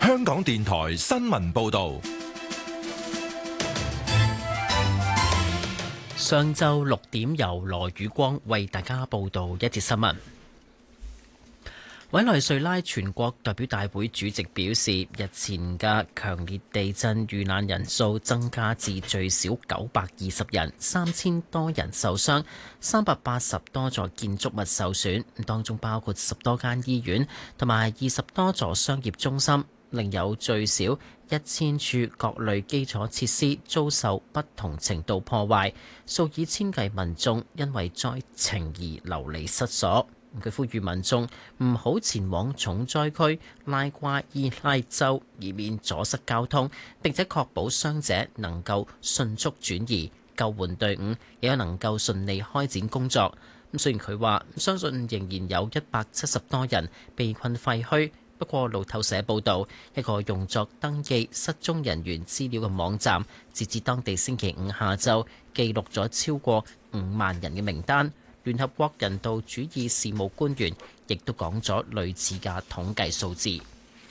香港電台新聞報道。 上晝6點，由羅宇光為大家報道一節新聞。委內瑞拉全國代表大會主席表示，日前嘅強烈地震遇難人數增加至最少920人，3000多人受傷，380多座建築物受損，當中包括10多間醫院同埋20多座商業中心，另有最少1000處各類基礎設施遭受不同程度破壞，數以千計民眾因為災情而流離失所。佢呼籲民眾唔好前往重災區拉瓜伊拉州，以免阻塞交通，並且確保傷者能夠迅速轉移，救援隊伍亦有能夠順利開展工作。雖然佢話相信仍然有170多人被困廢墟，不過路透社報導，一個用作登記失蹤人員資料嘅網站，截至當地星期五下晝記錄咗超過5萬人嘅名單。聯合國人道主義事務官員亦都講咗類似嘅統計數字。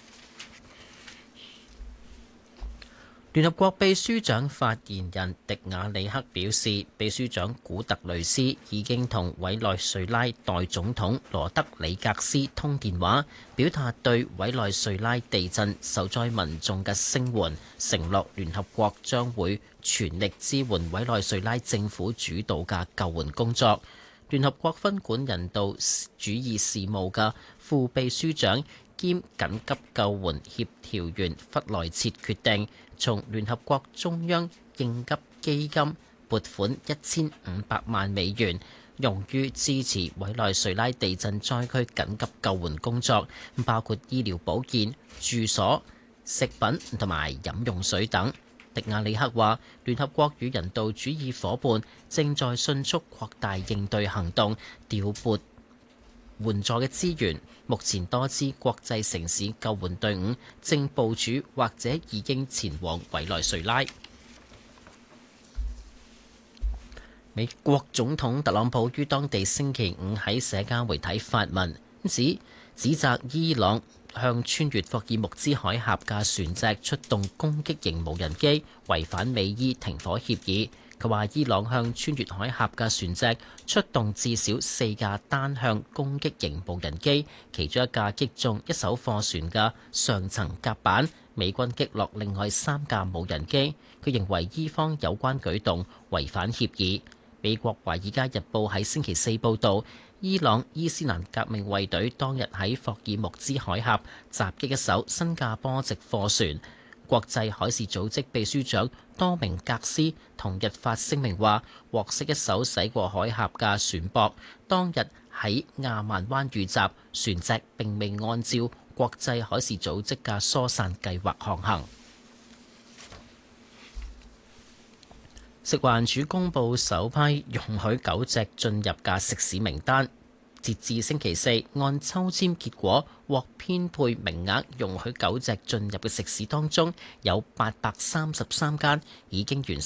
聯合國秘書長發言人迪亞里克表示，秘書長古特雷斯已經同委內瑞拉代總統羅德里格斯通電話，表達對委內瑞拉地震受災民眾嘅聲援，承諾聯合國將會全力支援委內瑞拉政府主導嘅救援工作。聯合國分管人道主義事務嘅副秘書長兼緊急救援協調員弗萊切決定，從聯合國中央應急基金撥款1500萬美元，用於支持委內瑞拉地震災區緊急救援工作，包括醫療保健、住所、食品同埋飲用水等。迪亞里克話：聯合國與人道主義夥伴正在迅速擴大應對行動，調撥援助嘅資源。目前多支國際城市救援隊伍正部署或者已經前往委內瑞拉。美國總統特朗普於當地星期五喺社交媒體發文，指責伊朗向穿越霍爾木茲海峽嘅船隻出動攻擊型無人機，違反美伊停火協議。佢話伊朗向穿越海峽嘅船隻出動至少4架單向攻擊型無人機，其中一架擊中一艘貨船嘅上層甲板，美軍擊落另外3架無人機。佢認為伊方有關舉動違反協議。美國《華爾街日報》喺星期四報導，伊朗伊斯蘭革命衛隊當日喺霍爾木茲海峽襲擊一艘新加坡籍貨船。國際海事組織秘書長多明格斯同日發聲明話，獲悉一艘駛過海峽嘅船舶當日喺亞曼灣遇襲，船隻並未按照國際海事組織嘅疏散計劃航行。食環署公布首批容許狗隻進入嘅食肆名單，截至星期四，按抽籤結果獲編配名額容許狗隻進入嘅食肆當中，有833間已經完